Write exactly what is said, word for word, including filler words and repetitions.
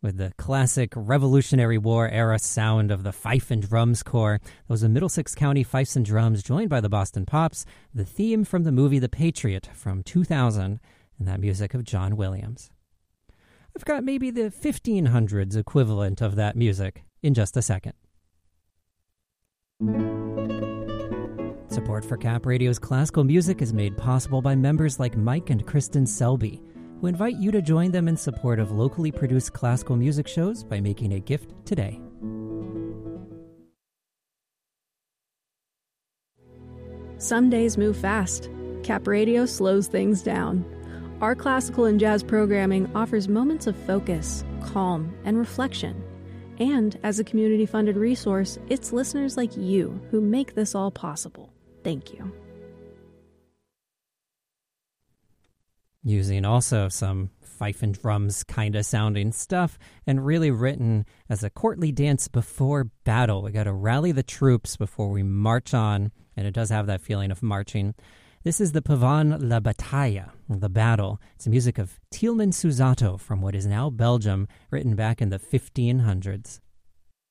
with the classic Revolutionary War era sound of the fife and drums corps. Those are Middlesex County Fifes and Drums, joined by the Boston Pops, the theme from the movie The Patriot from two thousand, and that music of John Williams. I've got maybe the fifteen hundreds equivalent of that music in just a second. Support for Cap Radio's classical music is made possible by members like Mike and Kristen Selby, who invite you to join them in support of locally produced classical music shows by making a gift today. Some days move fast. Cap Radio slows things down. Our classical and jazz programming offers moments of focus, calm, and reflection. And as a community-funded resource, it's listeners like you who make this all possible. Thank you. Using also some fife and drums kind of sounding stuff, and really written as a courtly dance before battle. We got to rally the troops before we march on, and it does have that feeling of marching. This is the Pavane la Bataille, the battle. It's music of Tieleman Susato from what is now Belgium, written back in the fifteen hundreds.